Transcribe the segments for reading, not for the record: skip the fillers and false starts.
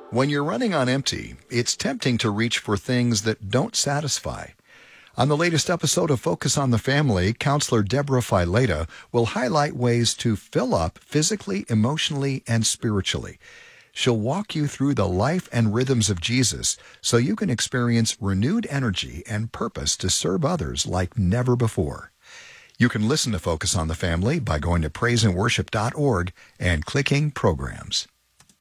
When you're running on empty, it's tempting to reach for things that don't satisfy. On the latest episode of Focus on the Family, counselor Deborah Fileta will highlight ways to fill up physically, emotionally, and spiritually. She'll walk you through the life and rhythms of Jesus so you can experience renewed energy and purpose to serve others like never before. You can listen to Focus on the Family by going to praiseandworship.org and clicking Programs.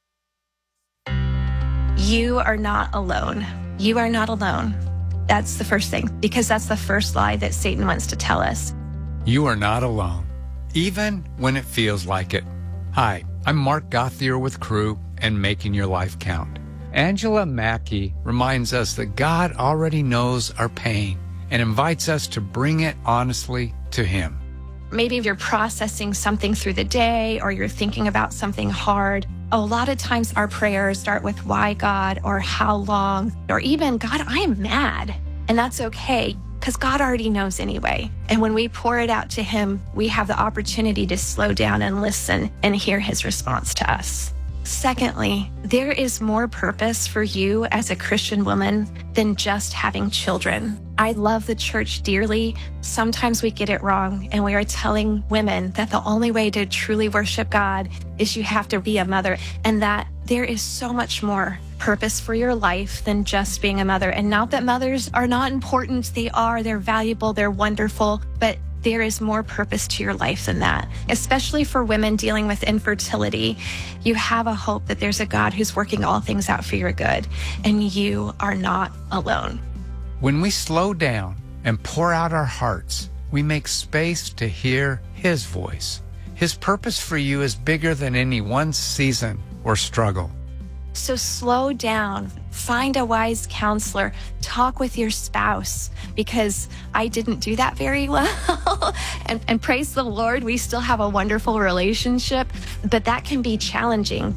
You are not alone. You are not alone. That's the first thing, because that's the first lie that Satan wants to tell us. You are not alone, even when it feels like it. Hi, I'm Mark Gauthier with Crew and Making Your Life Count. Angela Mackey reminds us that God already knows our pain and invites us to bring it honestly to Him. Maybe you're processing something through the day, or you're thinking about something hard. A lot of times our prayers start with why God, or how long, or even God, I am mad. And that's okay, because God already knows anyway. And when we pour it out to Him, we have the opportunity to slow down and listen and hear His response to us. Secondly, there is more purpose for you as a Christian woman than just having children. I love the church dearly. Sometimes we get it wrong, and we are telling women that the only way to truly worship God is you have to be a mother, and that there is so much more purpose for your life than just being a mother. And not that mothers are not important. They're valuable, they're wonderful, but there is more purpose to your life than that. Especially for women dealing with infertility, you have a hope that there's a God who's working all things out for your good, and you are not alone. When we slow down and pour out our hearts, we make space to hear His voice. His purpose for you is bigger than any one season or struggle. So slow down, find a wise counselor, talk with your spouse, because I didn't do that very well. and praise the Lord, we still have a wonderful relationship, but that can be challenging.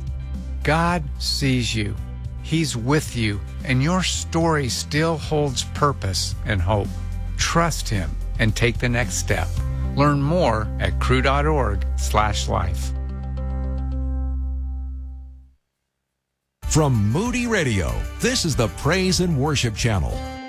God sees you. He's with you, and your story still holds purpose and hope. Trust Him and take the next step. Learn more at crew.org/life. From Moody Radio, this is the Praise and Worship Channel.